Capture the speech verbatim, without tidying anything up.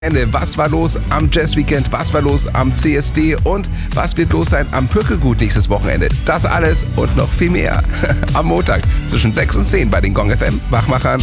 Ende. Was war los am Jazz Weekend? Was war los am C S D? Und was wird los sein am Pürkelgut nächstes Wochenende? Das alles und noch viel mehr am Montag zwischen sechs und zehn bei den Gong F M Wachmachern.